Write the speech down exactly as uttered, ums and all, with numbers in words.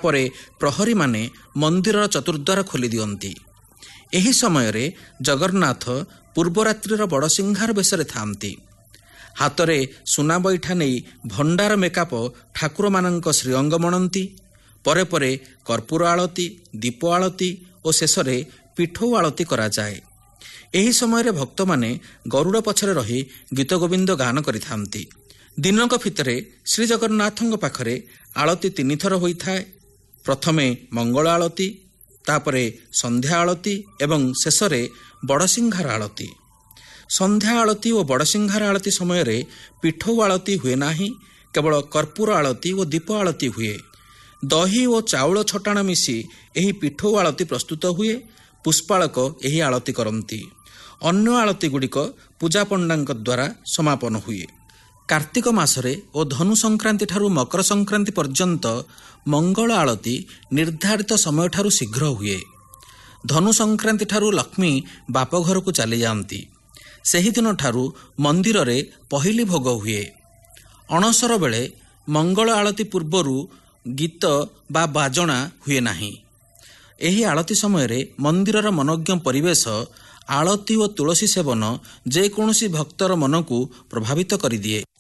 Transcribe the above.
ତାପରେ ପ୍ରହରୀମାନେ ମନ୍ଦିରର ଚତୁର୍ଦ୍ୱାର ଖୋଲି ଦିଅନ୍ତି। ଏହି ସମୟରେ ଜଗନ୍ନାଥ ପୂର୍ବରାତ୍ରିର ବଡ଼ସିଂହାର ବେଶରେ ଥାନ୍ତି। ହାତରେ ସୁନା ବଇଠା ନେଇ ଭଣ୍ଡାର ମେକାପ ଠାକୁରମାନଙ୍କ ଶ୍ରୀଅଙ୍ଗ ମଣନ୍ତି। ପରେ ପରେ କର୍ପୂର ଆଳତି, ଦୀପ ଆଳତି ଓ ଶେଷରେ ପିଠଉ ଆଳତି କରାଯାଏ। ଏହି ସମୟରେ ଭକ୍ତମାନେ ଗରୁଡ଼ ପଛରେ ରହି ଗୀତ ଗୋବିନ୍ଦ ଗାନ କରିଥାନ୍ତି। ଦିନକ ଭିତରେ ଶ୍ରୀଜଗନ୍ନାଥଙ୍କ ପାଖରେ ଆଳତି ତିନିଥର ହୋଇଥାଏ। ପ୍ରଥମେ ମଙ୍ଗଳ ଆଳତି, ତାପରେ ସନ୍ଧ୍ୟା ଆଳତି ଏବଂ ଶେଷରେ ବଡ଼ସିଂହାର ଆଳତି। ସନ୍ଧ୍ୟା ଆଳତି ଓ ବଡ଼ସିଂହାର ଆଳତି ସମୟରେ ପିଠଉ ଆଳତି ହୁଏ ନାହିଁ, କେବଳ କର୍ପୂର ଆଳତି ଓ ଦୀପ ଆଳତି ହୁଏ। ଦହି ଓ ଚାଉଳ ଛଟାଣ ମିଶି ଏହି ପିଠଉ ଆଳତି ପ୍ରସ୍ତୁତ ହୁଏ। ପୁଷ୍ପାଳକ ଏହି ଆଳତି କରନ୍ତି। ଅନ୍ୟ ଆଳତି ଗୁଡ଼ିକ ପୂଜା ପଣ୍ଡାଙ୍କ ଦ୍ୱାରା ସମାପନ ହୁଏ। କାର୍ତ୍ତିକ ମାସରେ ଓ ଧନୁ ସଂକ୍ରାନ୍ତି ଠାରୁ ମକର ସଂକ୍ରାନ୍ତି ପର୍ଯ୍ୟନ୍ତ ମଙ୍ଗଳ ଆଳତି ନିର୍ଦ୍ଧାରିତ ସମୟଠାରୁ ଶୀଘ୍ର ହୁଏ। ଧନୁ ସଂକ୍ରାନ୍ତି ଠାରୁ ଲକ୍ଷ୍ମୀ ବାପଘରକୁ ଚାଲିଯାଆନ୍ତି। ସେହିଦିନ ଠାରୁ ମନ୍ଦିରରେ ପହିଲି ଭୋଗ ହୁଏ। ଅଣସର ବେଳେ ମଙ୍ଗଳ ଆଳତି ପୂର୍ବରୁ ଗୀତ ବା ବାଜଣା ହୁଏ ନାହିଁ। ଏହି ଆଳତି ସମୟରେ ମନ୍ଦିରର ମନୋଜ୍ଞ ପରିବେଶ, ଆଳତି ଓ ତୁଳସୀ ସେବନ ଯେକୌଣସି ଭକ୍ତର ମନକୁ ପ୍ରଭାବିତ କରିଦିଏ।